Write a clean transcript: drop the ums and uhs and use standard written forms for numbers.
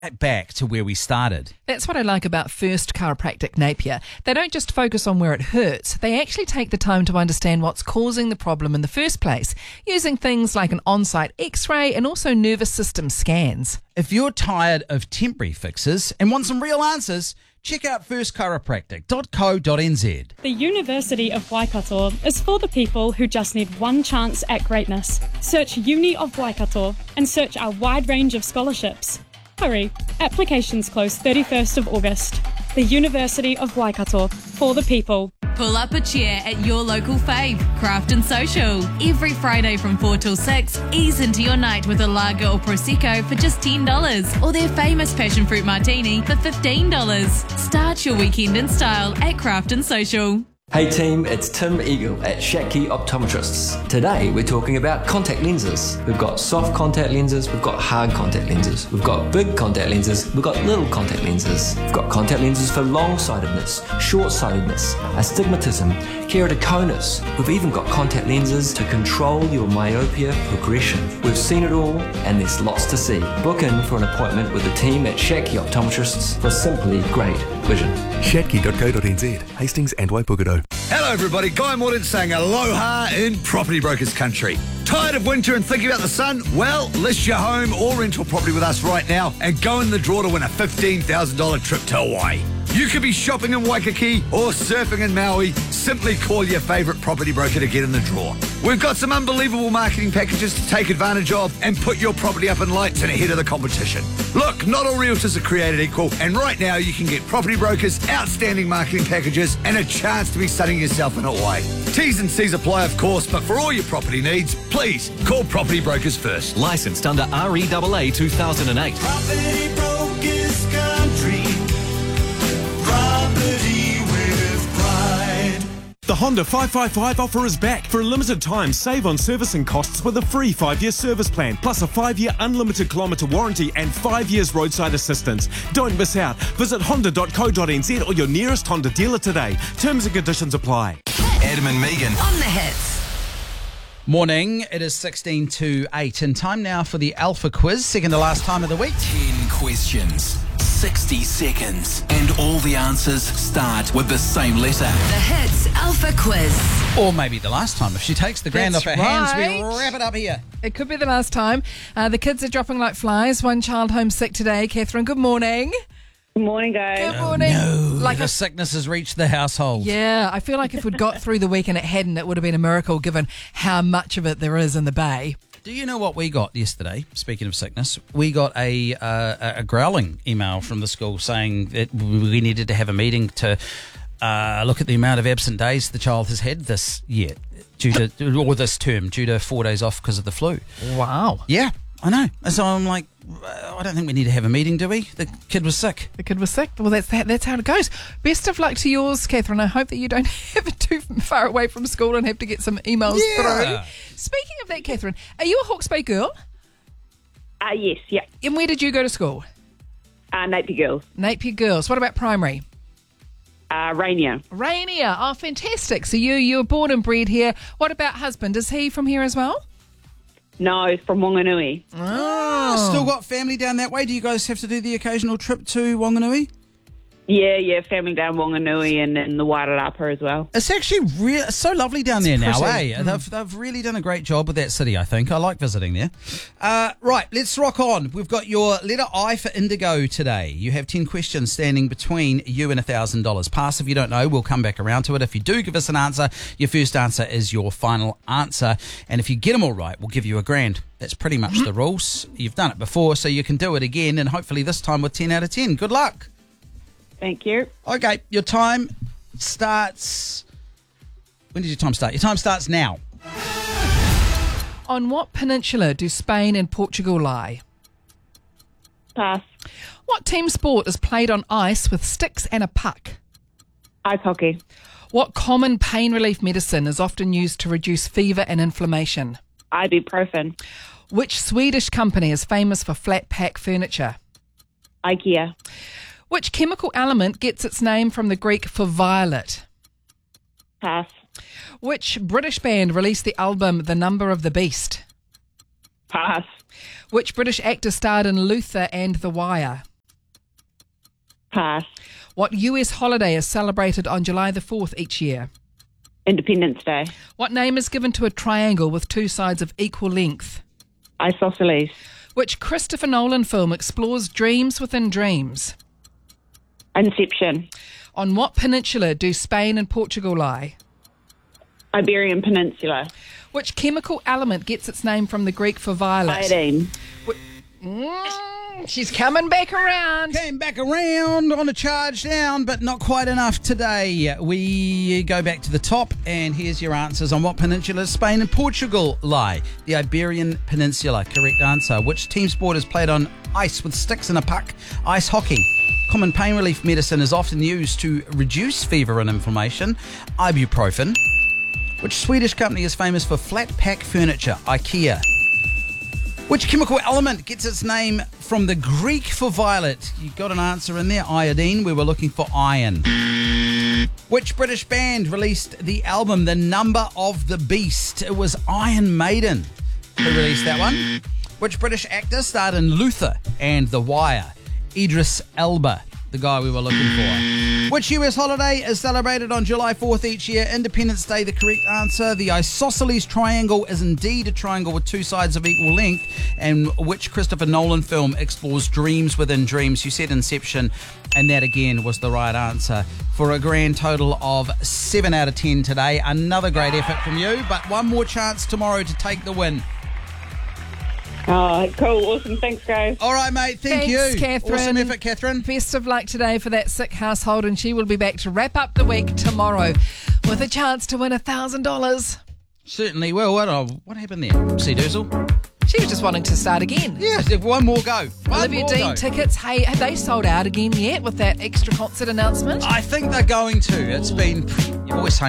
back to where we started. That's what I like about First Chiropractic Napier. They don't just focus on where it hurts, they actually take the time to understand what's causing the problem in the first place, using things like an on-site x-ray and also nervous system scans. If you're tired of temporary fixes and want some real answers, check out firstchiropractic.co.nz. The University of Waikato is for the people who just need one chance at greatness. Search Uni of Waikato and search our wide range of scholarships. Hurry, applications close 31st of August. The University of Waikato, for the people. Pull up a chair at your local fave, Craft and Social. Every Friday from 4 till 6, ease into your night with a lager or Prosecco for just $10 or their famous passion fruit martini for $15. Start your weekend in style at Craft and Social. Hey team, it's Tim Eagle at Shatki Optometrists. Today we're talking about contact lenses. We've got soft contact lenses, we've got hard contact lenses, we've got big contact lenses, we've got little contact lenses. We've got contact lenses for long-sightedness, short-sightedness, astigmatism, keratoconus. We've even got contact lenses to control your myopia progression. We've seen it all and there's lots to see. Book in for an appointment with the team at Shatki Optometrists for simply great vision. Shatki.co.nz, Hastings and Waipukurau. Hello everybody, Guy Morden saying aloha in Property Brokers Country. Tired of winter and thinking about the sun? Well, list your home or rental property with us right now and go in the draw to win a $15,000 trip to Hawaii. You could be shopping in Waikiki or surfing in Maui. Simply call your favourite property broker to get in the draw. We've got some unbelievable marketing packages to take advantage of and put your property up in lights and ahead of the competition. Look, not all realtors are created equal, and right now you can get Property Brokers outstanding marketing packages and a chance to be sunning yourself in Hawaii. T's and C's apply, of course, but for all your property needs, please call Property Brokers first. Licensed under REAA 2008. Property Brokers Country. Property with pride. The Honda 555 offer is back. For a limited time, save on servicing costs with a free 5-year service plan, plus a 5-year unlimited kilometre warranty and 5 years roadside assistance. Don't miss out. Visit honda.co.nz or your nearest Honda dealer today. Terms and conditions apply. Adam and Megan. On the hits. Morning, it is 16 to 8 and time now for the Alpha Quiz, second to last time of the week. 10 questions, 60 seconds, and all the answers start with the same letter. The Hits Alpha Quiz. Or maybe the last time. If she takes the grand That's off her hands, we right. wrap it up here. It could be the last time. The kids are dropping like flies. One child homesick today. Catherine, good morning. Good morning, guys. Good morning. Like the sickness has reached the household. Yeah, I feel like if we'd got through the week and it hadn't, it would have been a miracle given how much of it there is in the bay. Do you know what we got yesterday? Speaking of sickness, we got a growling email from the school saying that we needed to have a meeting to look at the amount of absent days the child has had this year, or this term, due to 4 days off because of the flu. Wow. Yeah, I know. And so I'm like, I don't think we need to have a meeting, do we? The kid was sick. The kid was sick. Well, that's how it goes. Best of luck to yours, Catherine. I hope that you don't have it too far away from school and have to get some emails through. Speaking of that, Catherine, are you a Hawke's Bay girl? Yes, yeah. And where did you go to school? Napier Girls. Napier Girls. What about primary? Rainier. Rainier. Oh, fantastic. So you were born and bred here. What about husband? Is he from here as well? No, it's from Wanganui. Oh. Still got family down that way? Do you guys have to do the occasional trip to Wanganui? Yeah, family down Wanganui and in the Wairarapa as well. It's actually so lovely down there now, eh? They've really done a great job with that city, I think. I like visiting there. Right, let's rock on. We've got your letter I for Indigo today. You have 10 questions standing between you and $1,000. Pass if you don't know. We'll come back around to it. If you do give us an answer, your first answer is your final answer. And if you get them all right, we'll give you $1,000. That's pretty much the rules. You've done it before, so you can do it again, and hopefully this time with 10 out of 10. Good luck. Thank you. Okay, your time starts... When did your time start? Your time starts now. On what peninsula do Spain and Portugal lie? Pass. What team sport is played on ice with sticks and a puck? Ice hockey. What common pain relief medicine is often used to reduce fever and inflammation? Ibuprofen. Which Swedish company is famous for flat pack furniture? IKEA. Which chemical element gets its name from the Greek for violet? Pass. Which British band released the album The Number of the Beast? Pass. Which British actor starred in Luther and The Wire? Pass. What US holiday is celebrated on July the 4th each year? Independence Day. What name is given to a triangle with two sides of equal length? Isosceles. Which Christopher Nolan film explores dreams within dreams? Inception. On what peninsula do Spain and Portugal lie? Iberian Peninsula. Which chemical element gets its name from the Greek for violet? Iodine. She's coming back around. Came back around on a charge down, but not quite enough today. We go back to the top, and here's your answers on what peninsula Spain and Portugal lie. The Iberian Peninsula, correct answer. Which team sport is played on ice with sticks and a puck? Ice hockey. Common pain relief medicine is often used to reduce fever and inflammation. Ibuprofen. Which Swedish company is famous for flat pack furniture? IKEA. Which chemical element gets its name from the Greek for violet? You got an answer in there, iodine. We were looking for iron. Which British band released the album The Number of the Beast? It was Iron Maiden who released that one. Which British actor starred in Luther and The Wire? Idris Elba, the guy we were looking for. Which US holiday is celebrated on July 4th each year? Independence Day, the correct answer. The isosceles triangle is indeed a triangle with two sides of equal length. And which Christopher Nolan film explores dreams within dreams? You said Inception, and that again was the right answer. For a grand total of 7 out of 10 today. Another great effort from you, but one more chance tomorrow to take the win. Oh, cool. Awesome. Thanks, guys. All right, mate. Thanks, Thanks, you. Catherine. Awesome effort, Catherine. Best of luck today for that sick household, and she will be back to wrap up the week tomorrow with a chance to win $1,000. Certainly will. What happened there? See Doozle? She was just wanting to start again. Yeah, one more go. Olivia Dean tickets. Hey, have they sold out again yet with that extra concert announcement? I think they're going to. It's been... You've always